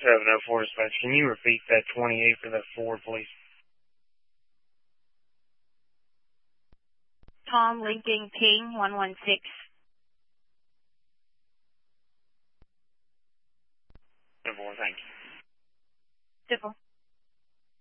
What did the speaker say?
704 dispatch. Can you repeat that 28 for that Ford, please? Tom Lincoln King 116. Thank you. Simple.